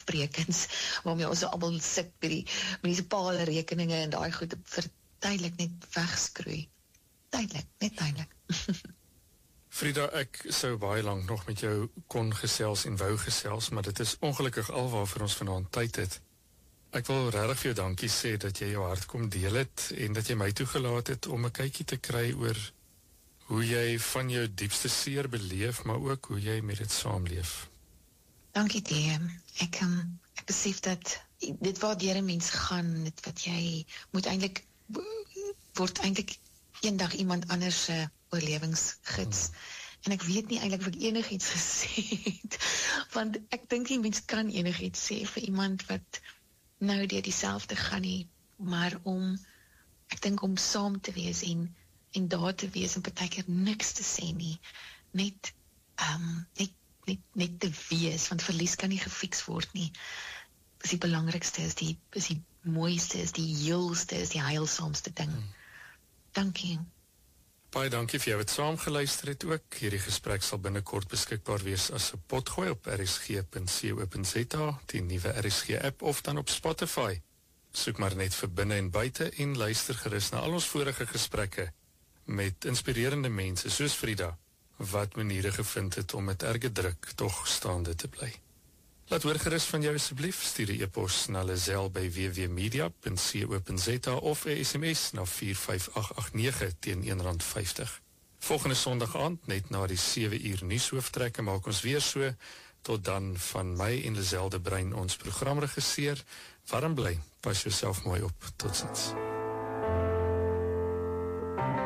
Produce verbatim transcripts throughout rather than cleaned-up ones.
afbrekens, waarmee ons allemaal sit met die munisipale rekeninge en daai goed vir tydelik net wegskroei. Tydelik, net tydelik. Frida, ek sou baie lank nog met jou kon gesels en wou gesels, maar dit is ongelukkig al waarvoor ons vanaand tyd het. Ek wil regtig vir jou dankie sê dat jy jou hart kom deel het en dat jy my toegelaat het om 'n kykie te kry oor hoe jy van jou diepste seer beleef, maar ook hoe jy met dit saamleef. Dankie, T M. Ek, um, ek besef dat dit waar een mens gaan, dit wat jy moet eintlik, word eintlik eendag iemand anders se uh, oorlewingsgids. Hmm. En ek weet nie eintlik of ek enigiets gesê het, want ek dink die mens kan enigiets sê vir iemand wat nou deur dieselfde gaan nie, maar om, ek dink om saam te wees en, en daar te wees en partykeer niks te sê nie, net, um, net, net, net te wees, want verlies kan nie gefiks word nie. Is die belangrikste, is die, is die mooiste, is die heelste, is die heilsaamste ding. Hmm. Dankie. Baie dankie vir jou wat saamgeluister het ook. Hierdie gesprek sal binnekort beskikbaar wees as 'n potgooi op r s g punt co punt z a, die nuwe R S G app of dan op Spotify. Soek maar net vir binne en buite en luister gerus na al ons vorige gesprekke met inspirerende mense soos Frida, wat maniere gevind het om met erge druk tog staande te bly. Laat hoor gerus van jou asseblief, stuur die e-pos na Lazel by w w media punt co punt z a of 'n S M S na vier vyf agt agt nege teen een rand vyftig. Volgende Sondag aand, net na die sewe uur nuushooftrekke, maak ons weer so. Tot dan van my en Lazel de Bruin ons programregisseur. Warm bly, pas jouself mooi op. Tot ziens.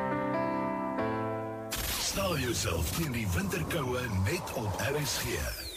Stel jouself in die winterkoue net op R S G.